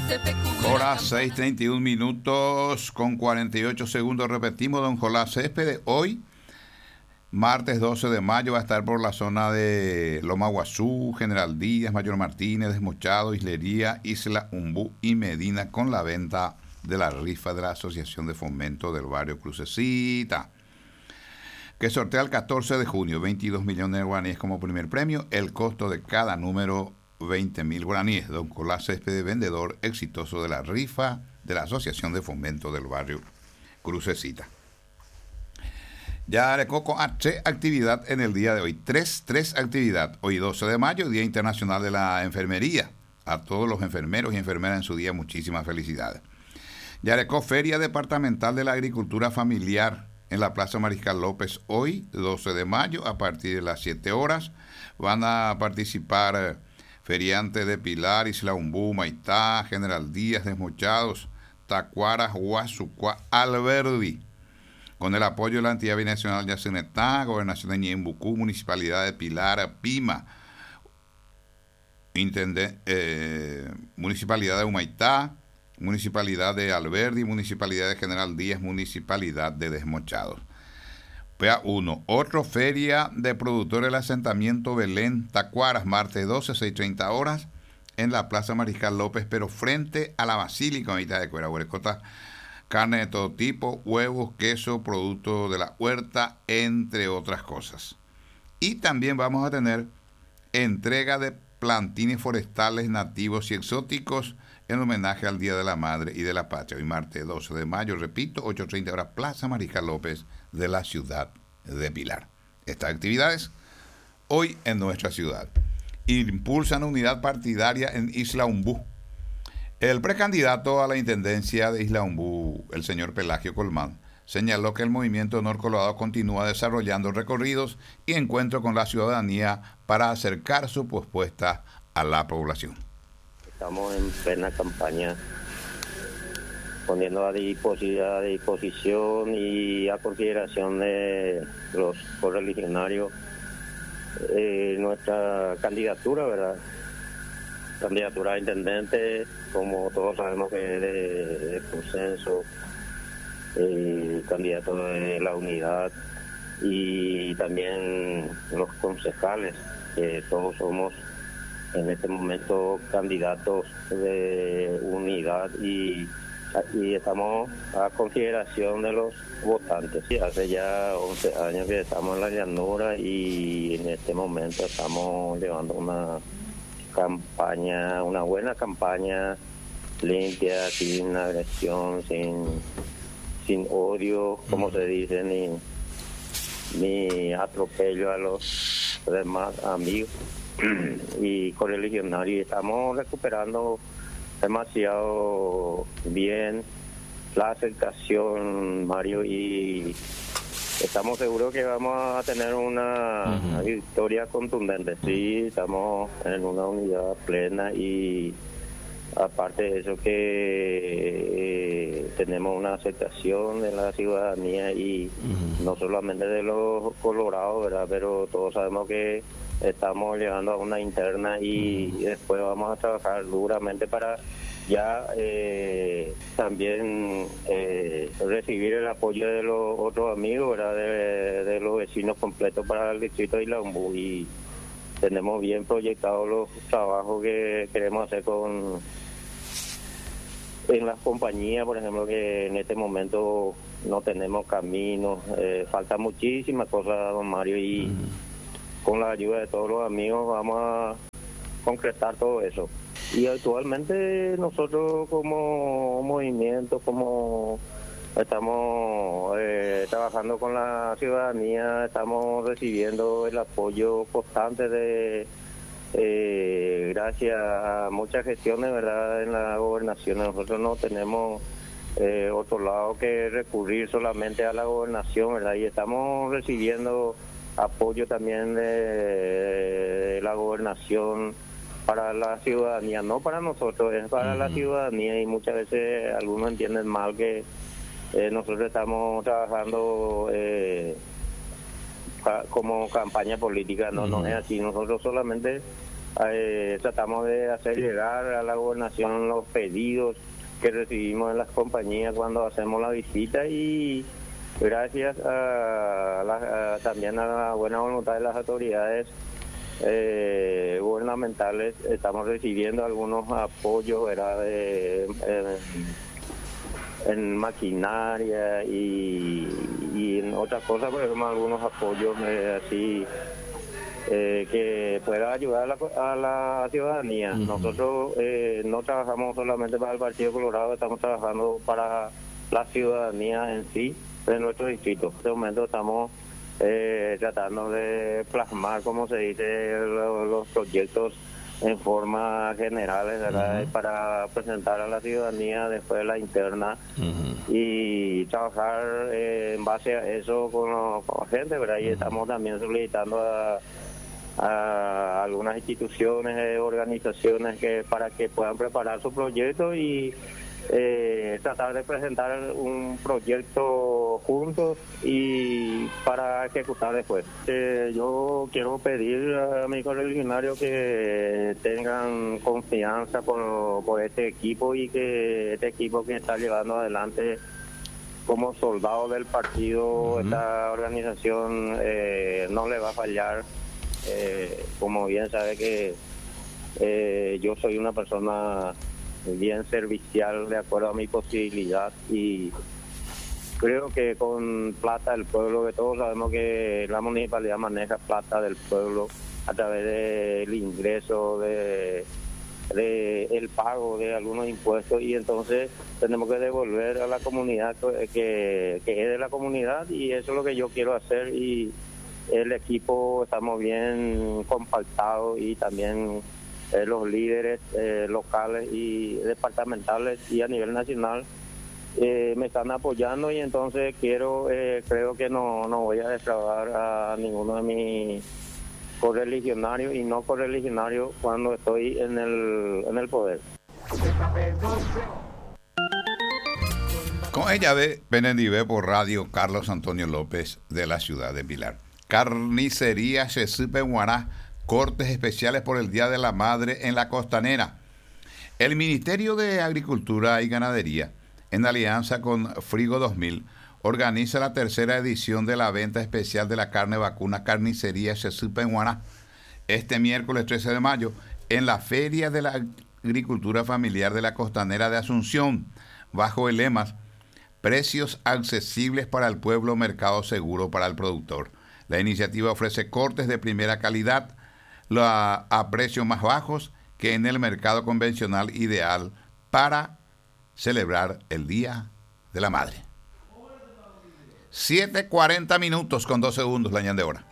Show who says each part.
Speaker 1: Horas 6:31 minutos con 48 segundos. Repetimos, don Jolás Céspedes, hoy, martes 12 de mayo, va a estar por la zona de Loma Guazú, General Díaz, Mayor Martínez, Desmochado, Islería, Isla Umbú y Medina con la venta de la rifa de la Asociación de Fomento del Barrio Crucecita, que sortea el 14 de junio 22 millones de guaraníes como primer premio. El costo de cada número 20.000 guaraníes. Don Jolás Céspedes, vendedor exitoso de la rifa de la Asociación de Fomento del Barrio Crucecita. Ya Arecoco hace actividad en el día de hoy. Tres actividades. Hoy 12 de mayo, Día Internacional de la Enfermería. A todos los enfermeros y enfermeras en su día, muchísimas felicidades. Yarecó, Feria Departamental de la Agricultura Familiar en la Plaza Mariscal López. Hoy, 12 de mayo, a partir de las 7 horas, van a participar feriantes de Pilar, Isla Umbú, Maitá, General Díaz, Desmochados, Tacuara, Huasucua, Alberdi, con el apoyo de la entidad binacional de Acenetá, Gobernación de Ñembucú, Municipalidad de Pilar, Pima, Municipalidad de Humaitá, Municipalidad de Alberdi, Municipalidad de General Díaz, Municipalidad de Desmochados. PA 1. Otro Feria de Productores del Asentamiento Belén, Tacuaras, martes 12, 6:30 horas, en la Plaza Mariscal López, pero frente a la Basílica de Cuerahuerecota. Carne de todo tipo, huevos, queso, productos de la huerta, entre otras cosas. Y también vamos a tener entrega de plantines forestales nativos y exóticos en homenaje al Día de la Madre y de la Patria. Hoy martes 12 de mayo, repito, 8:30 horas, Plaza Mariscal López de la ciudad de Pilar. Estas actividades hoy en nuestra ciudad. Impulsan unidad partidaria en Isla Umbú. El precandidato a la intendencia de Isla Umbú, el señor Pelagio Colmán, señaló que el movimiento Honor Colorado continúa desarrollando recorridos y encuentros con la ciudadanía para acercar su propuesta a la población.
Speaker 2: Estamos en plena campaña, poniendo a disposición y a consideración de los correligionarios nuestra candidatura, ¿verdad? Candidatura a intendente, como todos sabemos que es de consenso, candidato de la unidad, y también los concejales, que todos somos en este momento candidatos de unidad y estamos a consideración de los votantes. Sí, hace ya 11 años que estamos en la llanura y en este momento estamos llevando una buena campaña limpia, sin agresión, sin odio, como se dice, ni atropello a los demás amigos y correligionarios. Estamos recuperando demasiado bien la aceptación, Mario, y estamos seguros que vamos a tener una victoria contundente. Sí, estamos en una unidad plena y aparte de eso que tenemos una aceptación de la ciudadanía y no solamente de los colorados, ¿verdad? Pero todos sabemos que estamos llegando a una interna y después vamos a trabajar duramente para ya también recibir el apoyo de los otros amigos, ¿verdad? De los vecinos completos para el distrito de Isla Umbú, y tenemos bien proyectados los trabajos que queremos hacer en las compañías, por ejemplo, que en este momento no tenemos caminos, falta muchísimas cosas, don Mario, y con la ayuda de todos los amigos vamos a concretar todo eso. Y actualmente nosotros como movimiento, como estamos trabajando con la ciudadanía, estamos recibiendo el apoyo constante gracias a muchas gestiones, ¿verdad?, en la gobernación. Nosotros no tenemos otro lado que recurrir solamente a la gobernación, ¿verdad? Y estamos recibiendo apoyo también de la gobernación para la ciudadanía, no para nosotros, es para la ciudadanía, y muchas veces algunos entienden mal que nosotros estamos trabajando como campaña política. No es así. Nosotros solamente tratamos de hacer llegar a la gobernación los pedidos que recibimos en las compañías cuando hacemos la visita, y gracias también a la buena voluntad de las autoridades gubernamentales estamos recibiendo algunos apoyos, ¿verdad? En maquinaria y en otras cosas, por ejemplo, algunos apoyos así que pueda ayudar a la ciudadanía. Nosotros no trabajamos solamente para el Partido Colorado, estamos trabajando para la ciudadanía en sí de nuestro distrito. En este momento estamos tratando de plasmar, como se dice, los proyectos en forma generales, ¿verdad? Para presentar a la ciudadanía después de la interna y trabajar en base a eso con la gente, ¿verdad? Y estamos también solicitando a algunas instituciones, organizaciones para que puedan preparar su proyecto y tratar de presentar un proyecto juntos y para ejecutar después. Yo quiero pedir a mis correligionarios que tengan confianza por este equipo, y que este equipo que está llevando adelante como soldado del partido, esta organización no le va a fallar. Como bien sabe que yo soy una persona bien servicial de acuerdo a mi posibilidad, y creo que con plata del pueblo, que todos sabemos que la municipalidad maneja plata del pueblo a través del ingreso, de el pago de algunos impuestos, y entonces tenemos que devolver a la comunidad que es de la comunidad, y eso es lo que yo quiero hacer. Y el equipo estamos bien compactados, y también los líderes locales y departamentales y a nivel nacional me están apoyando, y entonces creo que no voy a defraudar a ninguno de mis correligionarios y no correligionarios cuando estoy en el poder.
Speaker 1: Con ella de Benedive por radio, Carlos Antonio López de la ciudad de Pilar. Carnicería Chesupe Guaná, cortes especiales por el Día de la Madre en la Costanera. El Ministerio de Agricultura y Ganadería, en alianza con Frigo 2000, organiza la tercera edición de la venta especial de la carne vacuna Carnicería Chesupe Guaná este miércoles 13 de mayo en la Feria de la Agricultura Familiar de la Costanera de Asunción, bajo el lema Precios accesibles para el pueblo, mercado seguro para el productor. La iniciativa ofrece cortes de primera calidad a precios más bajos que en el mercado convencional, ideal para celebrar el Día de la Madre. 7:40 con 2 segundos, la ñan de hora.